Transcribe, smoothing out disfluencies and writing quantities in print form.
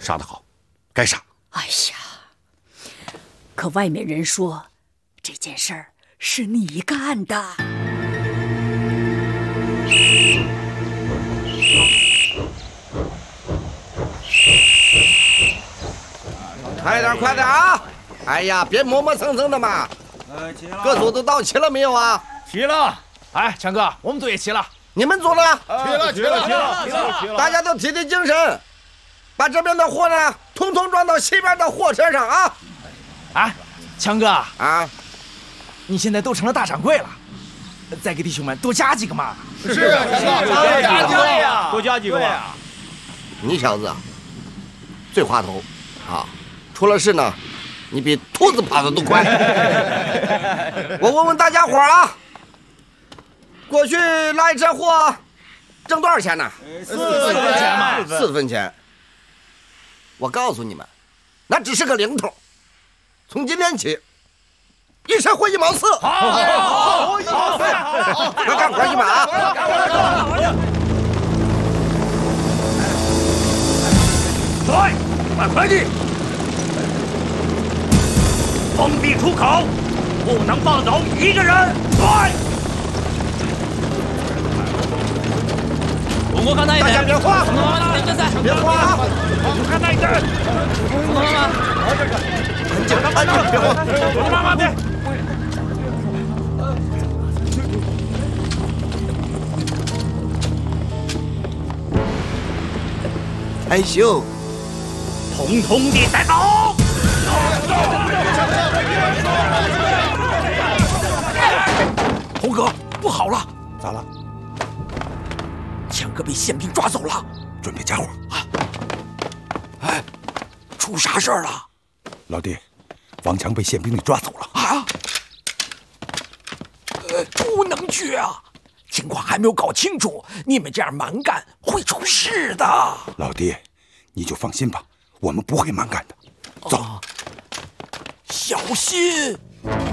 杀得好，该杀。 哎呀，可外面人说这件事儿是你干的。 快点，快点啊！哎呀，别磨磨蹭蹭的嘛。各组都到齐了没有啊？ 齐了。哎，强哥，我们组也齐了。 你们组呢？ 齐了。 大家都提提精神，把这边的货呢，统统装到西边的货车上啊！ 哎，强哥啊， 你现在都成了大掌柜了，再给弟兄们多加几个嘛。 是啊， 多加几个呀， 多加几个呀。 你小子最滑头啊！出了事呢，你比兔子跑得都快。我问问大家伙啊，过去拉一车货挣多少钱呢 ？4分钱嘛 ，4分钱。我告诉你们，那只是个零头。从今天起，一车货1毛4。 好， 快干活去吧啊！ 来，买快递。封闭出口，不能放走1个人。来， 我看那一点， 大家别慌，别慌啊！ 看那一点。 安静，别慌， 慢慢点。 害羞， 统统地带走。 红哥，不好了！ 咋了？ 强哥被宪兵抓走了， 准备家伙啊！哎，出啥事儿了？ 老弟，王强被宪兵给抓走了啊！不能去啊！情况还没有搞清楚，你们这样蛮干会出事的。 老弟，你就放心吧，我们不会蛮干的。走， 小心。